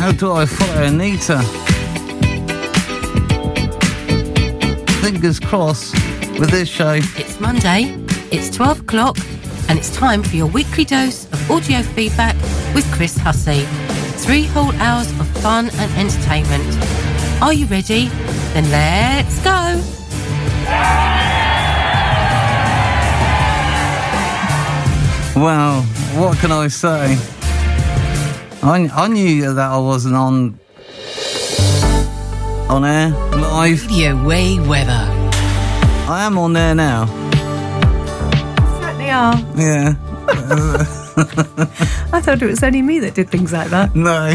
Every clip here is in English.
How do I follow Anita? Fingers crossed with this show. It's Monday, it's 12 o'clock, and it's time for your weekly dose of audio feedback with Chris Hussey. 3 whole hours of fun and entertainment. Are you ready? Then let's go! Well, what can I say? I knew that I wasn't on air, live. Radio Way Weather. I am on there now. Certainly are. Yeah. I thought it was only me that did things like that. No.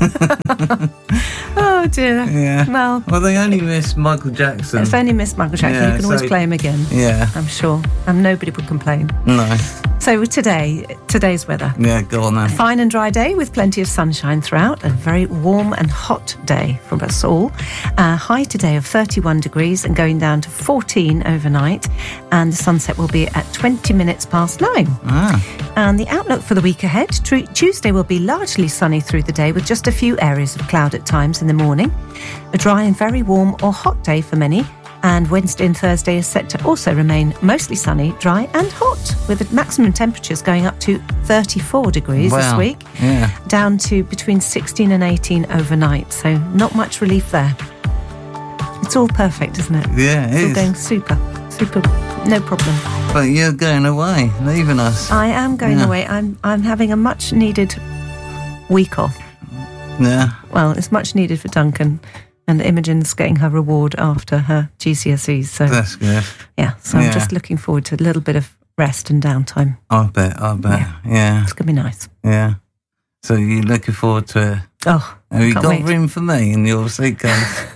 Oh dear. Yeah. Well, they only missed Michael Jackson. It's only missed Michael Jackson. Yeah, you can always so- play him again. Yeah. I'm sure. Nobody would complain. No. So today's weather. Yeah, go on then. Fine and dry day with plenty of sunshine throughout. A very warm and hot day for us all. High today of 31 degrees and going down to 14 overnight. And the sunset will be at 20 minutes past 9. And the outlook for the week ahead. Tuesday will be largely sunny through the day with just a few areas of cloud at times in the morning. A dry and very warm or hot day for many. And Wednesday and Thursday is set to also remain mostly sunny, dry and hot, with the maximum temperatures going up to 34 degrees this week, down to between 16 and 18 overnight. So not much relief there. It's all perfect, isn't it? Yeah, it's all going super, no problem. But you're going away, leaving us. I am going away. I'm having a much needed week off. Yeah. Well, it's much needed for Duncan. And Imogen's getting her reward after her GCSEs. So that's good. Yeah, so I'm just looking forward to a little bit of rest and downtime. I bet. Yeah. It's going to be nice. Yeah. So you're looking forward to it? Oh, have you got wait. room for me in your suitcase?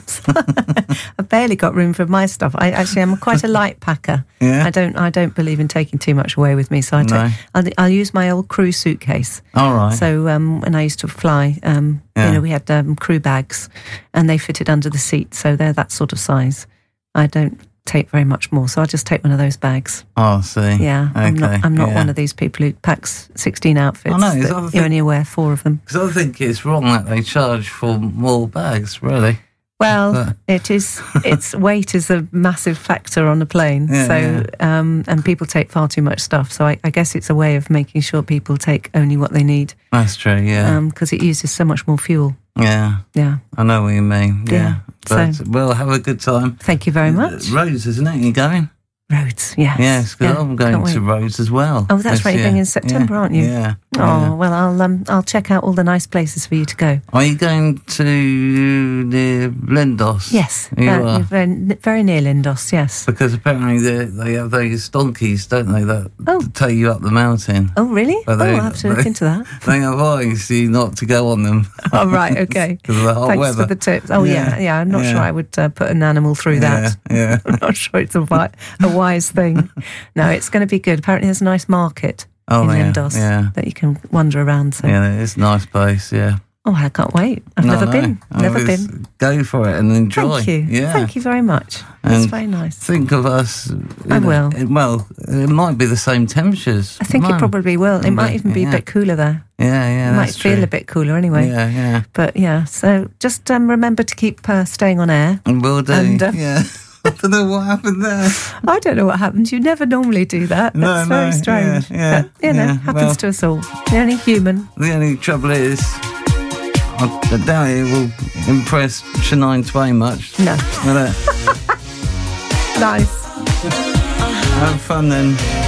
I've barely got room for my stuff. I'm quite a light packer. Yeah. I don't believe in taking too much away with me, so I'll use my old crew suitcase. All right. So when I used to fly, we had crew bags, and they fitted under the seat, so they're that sort of size. I don't take very much more, so I'll just take one of those bags. Oh, see. Yeah, okay. I'm not one of these people who packs 16 outfits. I know, you only wear 4 of them. Because I think it's wrong that they charge for more bags, really. Well, its weight is a massive factor on a plane. And people take far too much stuff. So I guess it's a way of making sure people take only what they need. That's true, yeah. Because it uses so much more fuel. Yeah. Yeah. I know what you mean, yeah. But so, we'll have a good time. Thank you very much. Rhodes, isn't it? You going? Rhodes, yes. Yes, because I'm going to Rhodes as well. Oh, that's right. You're going in September, aren't you? Yeah. Oh, well, I'll check out all the nice places for you to go. Are you going to the Lindos? Yes. You are? Very near Lindos, yes. Because apparently they have those donkeys, don't they, that take you up the mountain. Oh, really? But I'll have to look into that. They advise you not to go on them. Oh, right, okay. Because of the hot Thanks weather. for the tips. Oh, yeah. I'm not sure I would put an animal through that. Yeah. I'm not sure it's a wise thing. No, it's going to be good. Apparently there's a nice market in Lindos that you can wander around. So. Yeah, it's a nice place, yeah. Oh, I can't wait. I've never been. Never been. Go for it and enjoy. Thank you. Yeah. Thank you very much. That's very nice. Think of us. I will. Well, it might be the same temperatures. I think it probably will. It might even be a bit cooler there. Yeah, it might feel a bit cooler anyway. Yeah. But yeah, so just remember to keep staying on air. And we'll do. Yeah. I don't know what happened there. I don't know what happened. You never normally do that. That's very strange. Yeah, but, happens to us all. You're only human. The only trouble is, I doubt it will impress Shania Twain much. No. Will it? Nice. Have fun then.